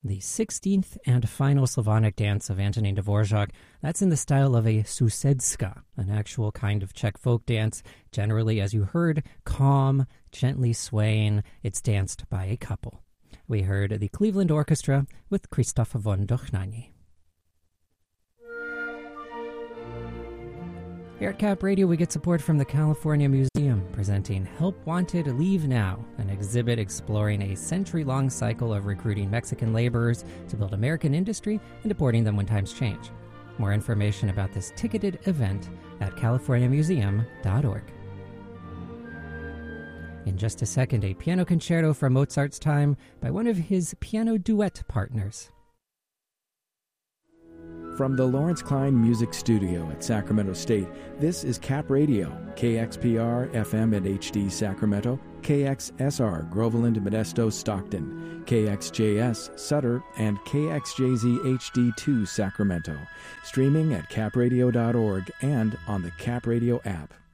The 16th and final Slavonic dance of Antonin Dvorak, that's in the style of a susedska, an actual kind of Czech folk dance, generally, as you heard, calm, gently swaying. It's danced by a couple. We heard the Cleveland Orchestra with Krzysztof von Dohnanyi. Here at Cap Radio, we get support from the California Museum, presenting Help Wanted, Leave Now, an exhibit exploring a century-long cycle of recruiting Mexican laborers to build American industry and deporting them when times change. More information about this ticketed event at californiamuseum.org. In just a second, a piano concerto from Mozart's time by one of his piano duet partners. From the Lawrence Klein Music Studio at Sacramento State, this is Cap Radio, KXPR FM and HD Sacramento, KXSR Groveland, Modesto, Stockton, KXJS Sutter, and KXJZ HD2 Sacramento. Streaming at capradio.org and on the Cap Radio app.